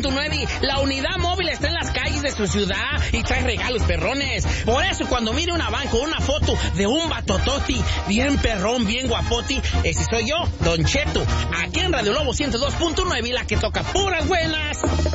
102.9, la unidad móvil está en las calles de su ciudad y trae regalos perrones. Por eso cuando mire una banco, una foto de un batototi, bien perrón, bien guapoti, ese soy yo, Don Cheto, aquí en Radio Lobo 102.9, la que toca puras buenas.